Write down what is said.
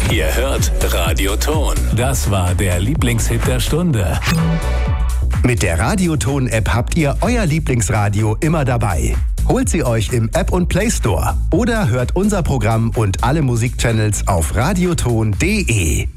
Ihr hört Radioton. Das war der Lieblingshit der Stunde. Mit der Radioton-App habt ihr euer Lieblingsradio immer dabei. Holt sie euch im App und Play Store oder hört unser Programm und alle Musikchannels auf radioton.de.